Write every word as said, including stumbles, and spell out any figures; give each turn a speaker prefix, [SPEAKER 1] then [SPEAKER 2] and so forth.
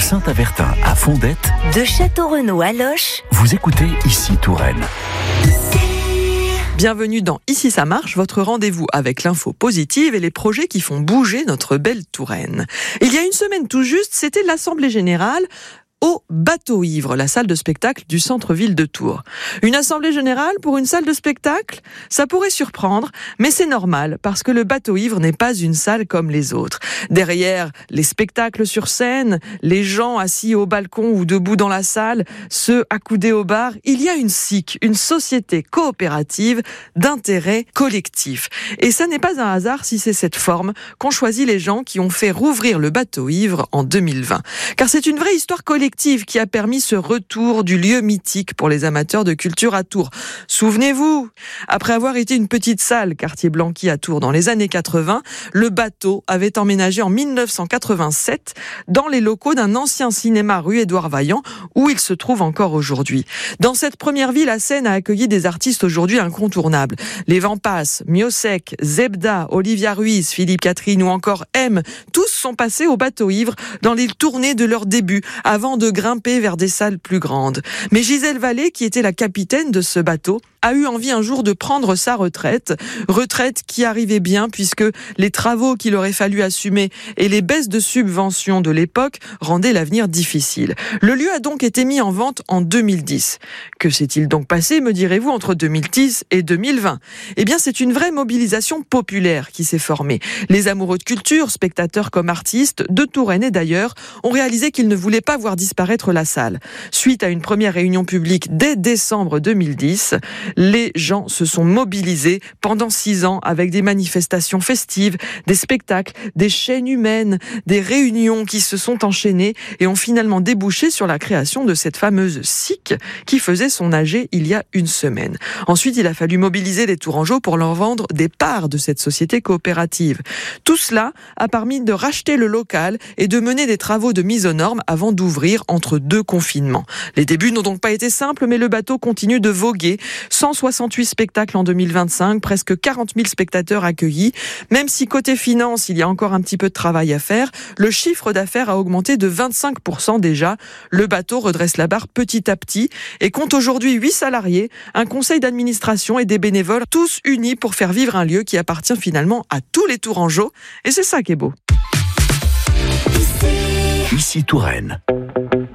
[SPEAKER 1] Saint-Avertin à Fondette,
[SPEAKER 2] de Château-Renaud à Loches,
[SPEAKER 1] vous écoutez Ici Touraine.
[SPEAKER 3] Bienvenue dans Ici ça marche, votre rendez-vous avec l'info positive et les projets qui font bouger notre belle Touraine. Il y a une semaine tout juste, c'était l'Assemblée Générale au Bateau Ivre, la salle de spectacle du centre-ville de Tours. Une assemblée générale pour une salle de spectacle ? Ça pourrait surprendre, mais c'est normal, parce que le Bateau Ivre n'est pas une salle comme les autres. Derrière les spectacles sur scène, les gens assis au balcon ou debout dans la salle, ceux accoudés au bar, il y a une S I C, une société coopérative d'intérêt collectif. Et ça n'est pas un hasard si c'est cette forme qu'ont choisi les gens qui ont fait rouvrir le Bateau Ivre en deux mille vingt. Car c'est une vraie histoire collective qui a permis ce retour du lieu mythique pour les amateurs de culture à Tours. Souvenez-vous, après avoir été une petite salle quartier Blanqui à Tours dans les années quatre-vingts, le Bateau avait emménagé en mille neuf cent quatre-vingt-sept dans les locaux d'un ancien cinéma rue Édouard Vaillant où il se trouve encore aujourd'hui. Dans cette première ville, la scène a accueilli des artistes aujourd'hui incontournables. Les Vampas, Miossec, Zebda, Olivia Ruiz, Philippe Catherine ou encore M, tous sont passés au Bateau Ivre dans les tournées de leur début, avant de grimper vers des salles plus grandes. Mais Gisèle Vallée, qui était la capitaine de ce bateau, a eu envie un jour de prendre sa retraite. Retraite qui arrivait bien puisque les travaux qu'il aurait fallu assumer et les baisses de subventions de l'époque rendaient l'avenir difficile. Le lieu a donc été mis en vente en deux mille dix. Que s'est-il donc passé, me direz-vous, entre deux mille dix et deux mille vingt ? Eh bien, c'est une vraie mobilisation populaire qui s'est formée. Les amoureux de culture, spectateurs comme artistes, de Touraine et d'ailleurs, ont réalisé qu'ils ne voulaient pas voir disparaître la salle. Suite à une première réunion publique dès décembre deux mille dix, les gens se sont mobilisés pendant six ans avec des manifestations festives, des spectacles, des chaînes humaines, des réunions qui se sont enchaînées et ont finalement débouché sur la création de cette fameuse S I C qui faisait son A G il y a une semaine. Ensuite, il a fallu mobiliser les Tourangeaux pour leur vendre des parts de cette société coopérative. Tout cela a permis de racheter le local et de mener des travaux de mise aux normes avant d'ouvrir entre deux confinements. Les débuts n'ont donc pas été simples, mais le bateau continue de voguer. cent soixante-huit spectacles en deux mille vingt-cinq, presque quarante mille spectateurs accueillis. Même si côté finance, il y a encore un petit peu de travail à faire, le chiffre d'affaires a augmenté de vingt-cinq pour cent déjà. Le bateau redresse la barre petit à petit et compte aujourd'hui huit salariés, un conseil d'administration et des bénévoles, tous unis pour faire vivre un lieu qui appartient finalement à tous les Tourangeaux. Et c'est ça qui est beau.
[SPEAKER 1] Ici Touraine.